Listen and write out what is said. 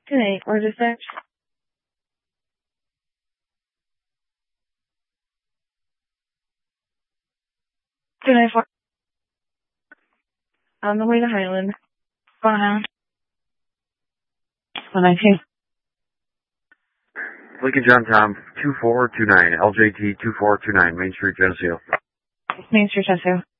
Today, or dispatch? Today, on the way to Highland. Fine. 119. Lincoln John Tom, 2429, LJT 2429, Main Street, Geneseo. Main Street, Geneseo.